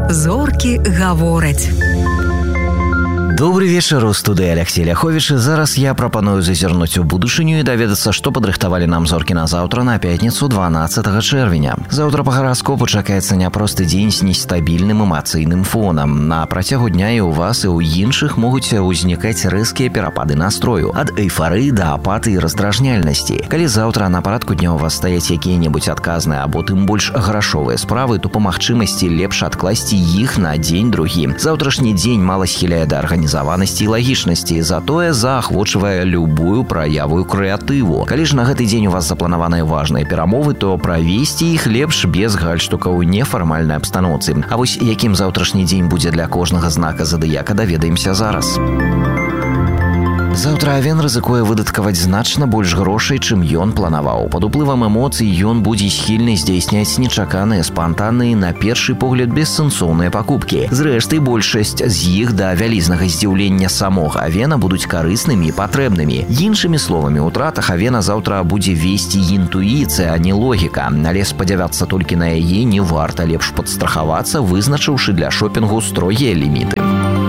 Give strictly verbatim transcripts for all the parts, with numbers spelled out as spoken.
Зоркі гавораць. Добрый вечер, у студии Алексей Ляхович. Зараз я прапаную зазірнуць у будучыню і даведацца, што падрыхтавалі нам зоркі на заўтра, на пятніцу дванаццатага чэрвеня. Заўтра па гараскопу чакаецца няпросты дзень з нестабільным эмацыйным фонам. На працягу дня і ў вас, і ў іншых могуць узнікаць рэзкія перапады настрою. Ад эйфарыі да апатыі і раздражняльнасці. Калі заўтра на парадку дня ў вас стаяць якія-небудзь адказныя або тым больш грашовыя справы, то па магчымасці лепш адкласці іх на дзень другі. Заўтрашні дзень мала схіляе да арганізацыі і лагічнасці, затое заахвочвае любую праяву крэатыву. Калі ж на гэты дзень у вас запланаваныя важныя перамовы, то правесці іх лепш без гальштукаў у нефармальнай абстаноўцы. А вось якім заўтрашні дзень будзе для кожнага знака задыяка, даведаемся зараз. Заўтра Авен рызыкуе выдаткаваць значна больш грошай, чым ён планаваў. Пад уплывам эмоцый ён будзе схільны здзейсняць нечаканыя, спантанныя, на першы погляд бессэнсоўныя пакупкі. Зрэшты, большасць з іх да вялізнага здзіўлення самога Авена будуць карыснымі і патрэбнымі. Іншымі словамі, у тратах Авена заўтра будзе весці інтуіцыя, а не логіка. Але спадзявацца толькі на яе не варта, лепш падстрахавацца, вызначыўшы для шопінгу строгія ліміты.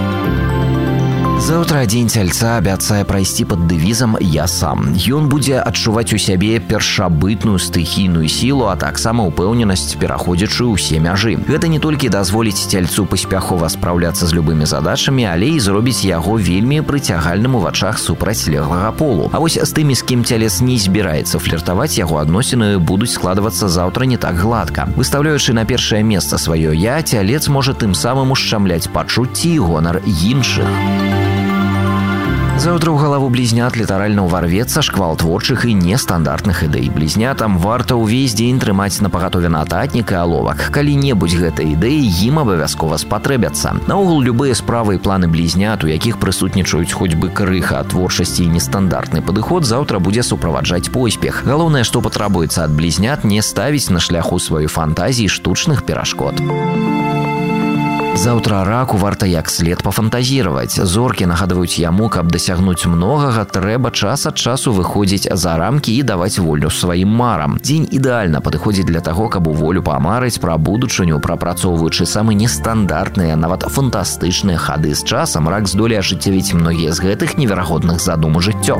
Заўтра дзень цельца абяцае прайсці пад дэвізам «Я сам». Ён будзе адчуваць у сябе першабытную стыхійную сілу, а таксама ўпэўненасць, пераходзячы ўсе мяжы. Гэта не толькі дазволіць цельцу паспяхова спраўляцца з любымі задачамі, але і зробіць яго вельмі прыцягальным у вачах супрацьлеглага полу. А вось з тымі, з кім целец не збіраецца фліртаваць, яго адносіны будуць складвацца заўтра не так гладка. Выстаўляючы на першае месца сваё «я», целец можа тым самым ушчамляць пачуцці і гонар іншых. Заўтра ў галаву блізнят літаральна ўварвецца шквал творчых і нестандартных ідэй. Блізнятам варта ўвесь дзень трымаць напагатове нататнік і аловак. Калі-небудзь гэтай ідэі ім абавязкова спатрэбяцца. Наогул, любыя справы і планы блізнят, у якіх прысутнічаюць хоць бы крыха творчасці і нестандартны падыход, заўтра будзе суправаджаць поспех. Галоўнае, што патрабуецца ад блізнят, не ставіць на шляху сваёй фантазіі штучных перашкод. Заўтра раку варта як след пафантазіраваць. Зоркі нагадваюць яму, каб дасягнуць многага, трэба час ад часу выходзіць за рамкі і даваць волю сваім марам. Дзень ідэальна падыходзіць для таго, каб у волю памарыць пра будучыню, прапрацоўваючы самы нестандартныя, нават фантастычныя хады. З часам рак здолее ажыццявіць многія з гэтых неверагодных задум у жыццё.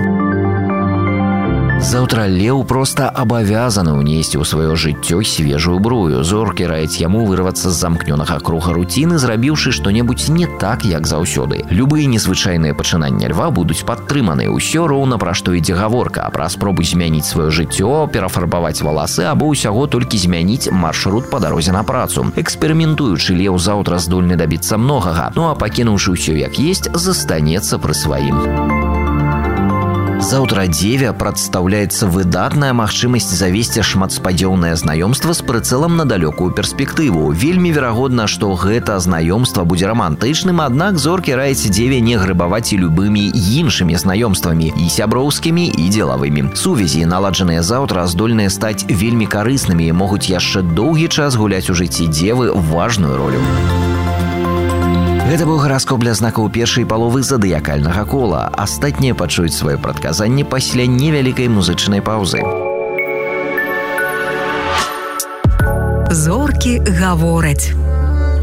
Заўтра леў проста абавязаны ўнесці ў сваё жыццё свежую брую. Зоркі раяць яму вырвацца з замкнёнага круга руціны, зрабіўшы што-небудзь не так, як заўсёды. Любыя незвычайныя пачынанні льва будуць падтрыманы. Усё роўна, пра што ідзе гаворка, пра спробу змяніць сваё жыццё, перафарбаваць валасы або ўсяго толькі змяніць маршрут па дарозе на працу. Эксперыментуючы, леў заўтра здольны дабіцца многага, ну а пакінуўшы ўсё як есть, застанецца пры сваім. Заўтра дзеве прадстаўляецца выдатная магчымасць завесці шматспадзёўнае знаёмства з прыцэлам на далёкую перспектыву. Вельмі верагодна, што гэта знаёмства будзе рамантычным, аднак зоркі раяць дзеве не грыбаваць і любымі іншымі знаёмствамі, і сяброўскімі, і дзелавымі. Сувязі, наладжаныя заўтра, здольныя стаць вельмі карыснымі і могуць яшчэ доўгі час гуляць у жыцці дзевы важную ролю. Гэта быў гараскоп для знакаў першай паловы задыякальнага кола. Астатнія пачуюць свае прадказанні пасля невялікай музычнай паўзы. Зоркі гавораць.